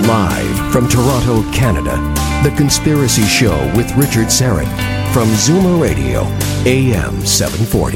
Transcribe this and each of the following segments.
Live from Toronto, Canada, The Conspiracy Show with Richard Syrett from Zoomer Radio, AM 740.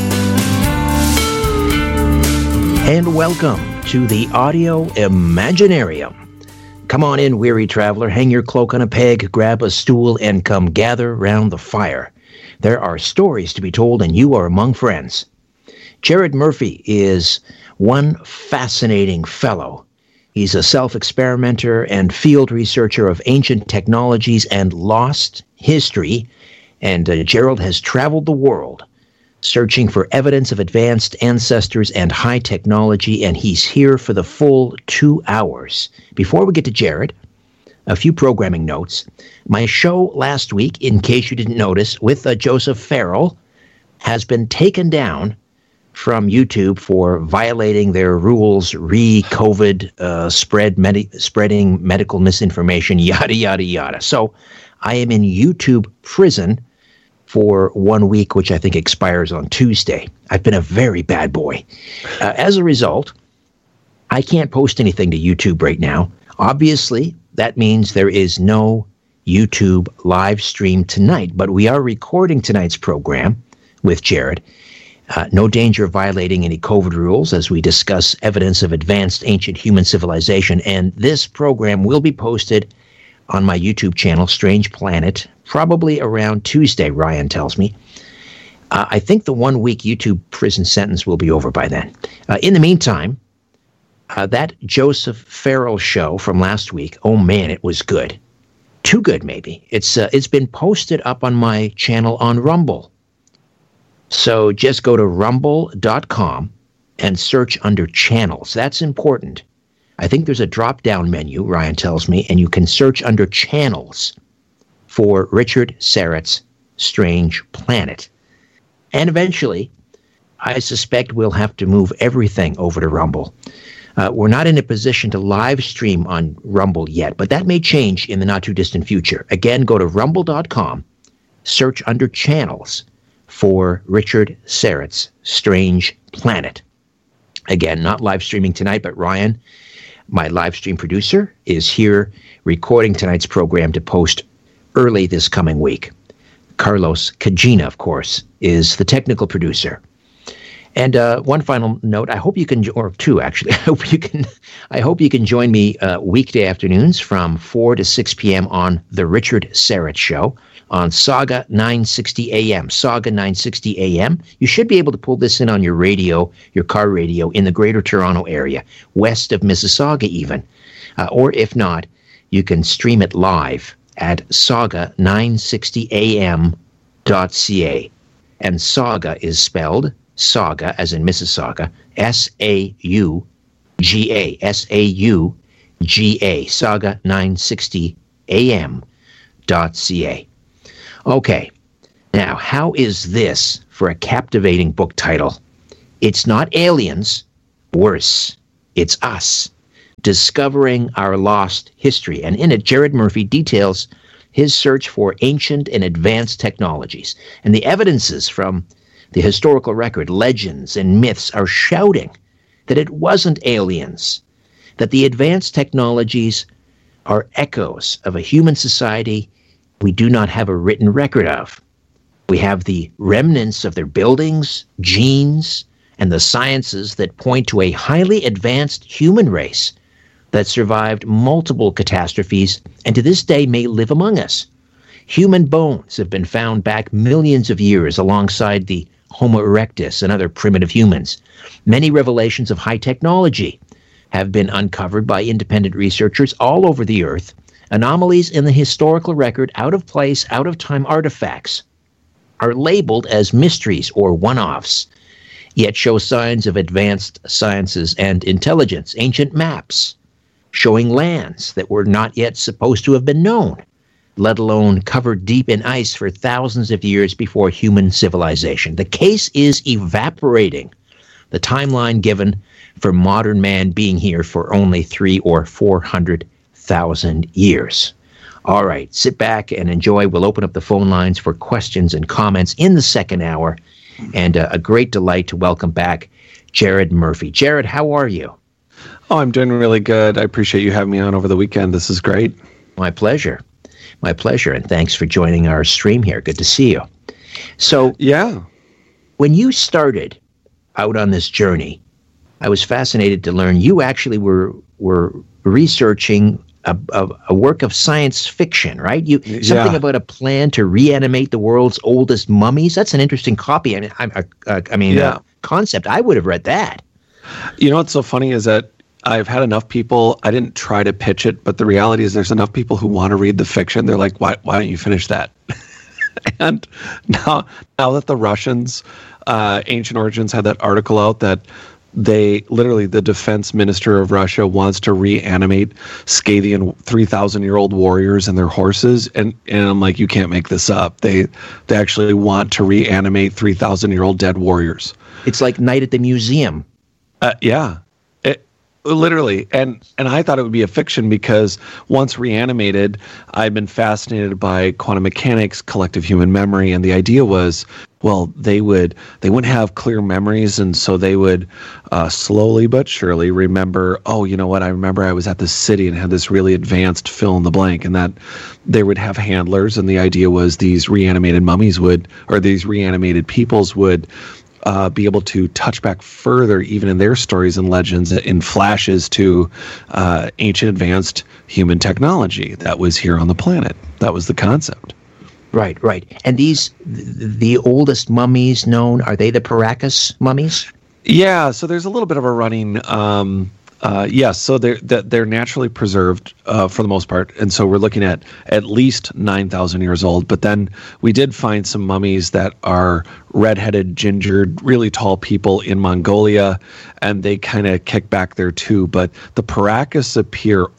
And welcome to the Audio Imaginarium. Come on in, weary traveler, hang your cloak on a peg, grab a stool, and come gather round the fire. There are stories to be told, and you are among friends. Jared Murphy is one fascinating fellow. He's a self-experimenter and field researcher of ancient technologies and lost history, and Gerald has traveled the world searching for evidence of advanced ancestors and high technology, and he's here for the full 2 hours. Before we get to Jared, a few programming notes. My show last week, in case you didn't notice, with Joseph Farrell, has been taken down from YouTube for violating their rules, re-COVID, spreading medical misinformation, yada, yada, yada. So I am in YouTube prison for 1 week, which I think expires on Tuesday. I've been a very bad boy. As a result, I can't post anything to YouTube right now. Obviously, that means there is no YouTube live stream tonight, but we are recording tonight's program with Jared. No danger of violating any COVID rules as we discuss evidence of advanced ancient human civilization. And this program will be posted on my YouTube channel, Strange Planet, probably around Tuesday, Ryan tells me. I think the 1 week YouTube prison sentence will be over by then. In the meantime, that Joseph Farrell show from last week, oh man, it was good. Too good, maybe. It's been posted up on my channel on Rumble. So just go to rumble.com and search under channels. That's important. I think there's a drop-down menu, Ryan tells me, and you can search under channels for Richard Syrett's Strange Planet. And eventually, I suspect we'll have to move everything over to Rumble. We're not in a position to live stream on Rumble yet, but that may change in the not-too-distant future. Again, go to rumble.com, search under channels for Richard Syrett's Strange Planet. Again, not live streaming tonight, but Ryan, my live stream producer, is here recording tonight's program to post early this coming week. Carlos Cagina, of course, is the technical producer. And one final note, I hope you can, or two actually, I hope you can join me weekday afternoons from 4 to 6 p.m. on The Richard Syrett Show on Saga 960 AM. Saga 960 AM. You should be able to pull this in on your radio, your car radio, in the Greater Toronto area, west of Mississauga even. Or if not, you can stream it live at saga960am.ca. And Saga is spelled Saga, as in Mississauga, S-A-U-G-A, S-A-U-G-A, saga960am.ca. Okay, now, how is this for a captivating book title? It's not aliens, worse, it's us, discovering our lost history. And in it, Jared Murphy details his search for ancient and advanced technologies. And the evidences from the historical record, legends and myths are shouting that it wasn't aliens, that the advanced technologies are echoes of a human society we do not have a written record of. We have the remnants of their buildings, genes, and the sciences that point to a highly advanced human race that survived multiple catastrophes and to this day may live among us. Human bones have been found back millions of years alongside the Homo erectus and other primitive humans. Many revelations of high technology have been uncovered by independent researchers all over the earth. Anomalies in the historical record, out-of-place, out-of-time artifacts, are labeled as mysteries or one-offs, yet show signs of advanced sciences and intelligence. Ancient maps showing lands that were not yet supposed to have been known, let alone covered deep in ice for thousands of years before human civilization. The case is evaporating. The timeline given for modern man being here for only 300,000 or 400,000 years. All right, sit back and enjoy. We'll open up the phone lines for questions and comments in the second hour. And a great delight to welcome back Jared Murphy. Jared, how are you? Oh, I'm doing really good. I appreciate you having me on over the weekend. This is great. My pleasure. My pleasure. And thanks for joining our stream here. Good to see you. So, yeah, when you started out on this journey, I was fascinated to learn you actually were researching a work of science fiction, right? Something about a plan to reanimate the world's oldest mummies. That's an interesting copy. Concept. I would have read that. You know what's so funny is that I've had enough people. I didn't try to pitch it, but the reality is there's enough people who want to read the fiction. They're like, why don't you finish that? And now that the Russians, Ancient Origins, had that article out that they literally, the defense minister of Russia wants to reanimate Scythian 3,000-year-old warriors and their horses, and I'm like, you can't make this up. They actually want to reanimate 3,000-year-old dead warriors. It's like Night at the Museum. Yeah. Literally, and I thought it would be a fiction because once reanimated, I've been fascinated by quantum mechanics, collective human memory, and the idea was, well, they wouldn't have clear memories, and so they would slowly but surely remember, oh, you know what, I remember I was at this city and had this really advanced fill in the blank, and that they would have handlers, and the idea was these reanimated mummies these reanimated peoples would be able to touch back further, even in their stories and legends, in flashes to ancient advanced human technology that was here on the planet. That was the concept. Right. And the oldest mummies known, are they the Paracas mummies? Yeah, so there's a little bit of a running... Yes, so they're naturally preserved for the most part, and so we're looking at least 9,000 years old. But then we did find some mummies that are red-headed, gingered, really tall people in Mongolia, and they kind of kick back there too. But the Paracas appear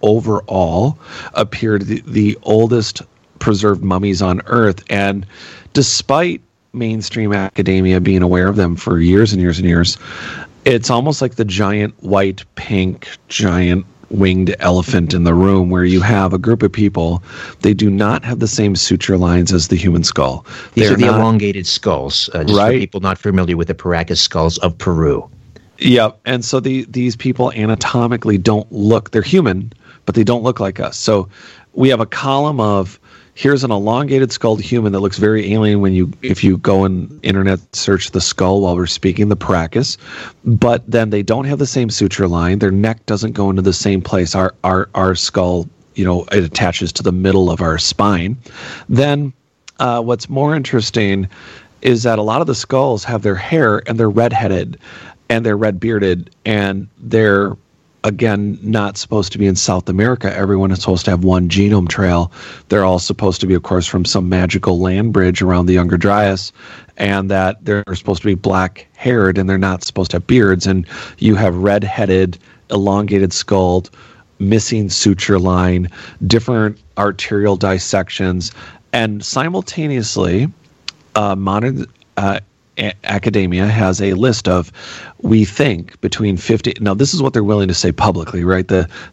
the oldest preserved mummies on Earth, and despite mainstream academia being aware of them for years and years and years, it's almost like the giant white, pink, giant winged elephant in the room where you have a group of people. They do not have the same suture lines as the human skull. These are the elongated skulls, just right? For people not familiar with the Paracas skulls of Peru. Yeah, and so these people anatomically don't look, they're human, but they don't look like us. So we have a column of, here's an elongated skulled human that looks very alien if you go and internet search the skull while we're speaking, the Paracas, but then they don't have the same suture line. Their neck doesn't go into the same place. Our skull, it attaches to the middle of our spine. Then what's more interesting is that a lot of the skulls have their hair, and they're red-headed, and they're red-bearded, and they're, again, not supposed to be in South America. Everyone is supposed to have one genome trail. They're all supposed to be, of course, from some magical land bridge around the Younger Dryas, and that they're supposed to be black-haired, and they're not supposed to have beards. And you have red-headed, elongated skulled, missing suture line, different arterial dissections, and simultaneously, modern academia has a list of, we think, between 50... Now, this is what they're willing to say publicly, right? The